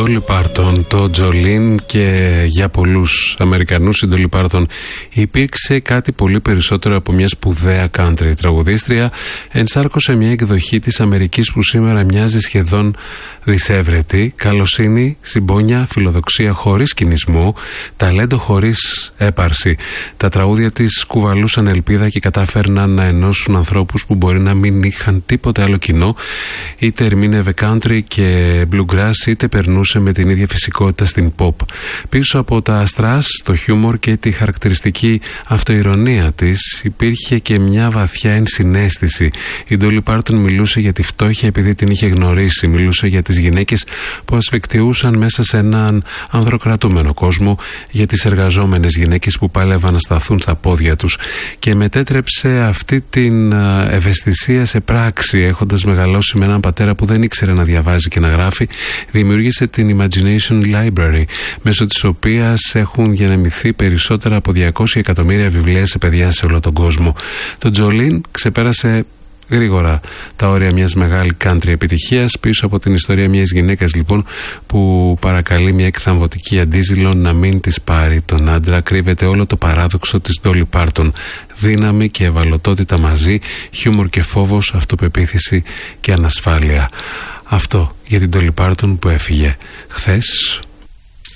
Dolly Parton, το Jolene, και για πολλούς Αμερικανούς η Dolly Parton υπήρξε κάτι πολύ περισσότερο από μια σπουδαία country τραγουδίστρια. Ενσάρκωσε μια εκδοχή της Αμερικής που σήμερα μοιάζει σχεδόν δυσέβρετη. Καλοσύνη, συμπόνια, φιλοδοξία χωρίς κινησμό, ταλέντο χωρίς έπαρση. Τα τραγούδια της κουβαλούσαν ελπίδα και κατάφερναν να ενώσουν ανθρώπους που μπορεί να μην είχαν τίποτε άλλο κοινό, είτε ερμήνευε country και bluegrass, είτε περνούσε με την ίδια φυσικότητα στην pop. Πίσω από τα αστράς, το χιούμορ και τη χαρακτηριστική αυτοειρωνία της υπήρχε και μια βαθιά ενσυναίσθηση. Η Dolly Parton μιλούσε για τη φτώχεια επειδή την είχε γνωρίσει, μιλούσε για τις γυναίκες που ασφικτιούσαν μέσα σε έναν ανδροκρατούμενο κόσμο, για τις εργαζόμενες γυναίκες που πάλευαν να σταθούν στα πόδια τους, και μετέτρεψε αυτή την ευαισθησία σε πράξη. Έχοντας μεγαλώσει με έναν πατέρα που δεν ήξερε να διαβάζει και να γράφει, δημιούργησε την Imagination Library, μέσω της οποίας έχουν γενεμηθεί περισσότερα από 200 εκατομμύρια βιβλία σε παιδιά σε όλο τον κόσμο. Το Jolene ξεπέρασε γρήγορα τα όρια μιας μεγάλη country επιτυχίας. Πίσω από την ιστορία μιας γυναίκας λοιπόν που παρακαλεί μια εκθαμβωτική αντίζηλο να μην της πάρει τον άντρα, κρύβεται όλο το παράδοξο της Dolly Parton. Δύναμη και ευαλωτότητα μαζί, χιούμορ και φόβος, αυτοπεποίθηση και ανασφάλεια. Αυτό για την Dolly Parton που έφυγε χθες.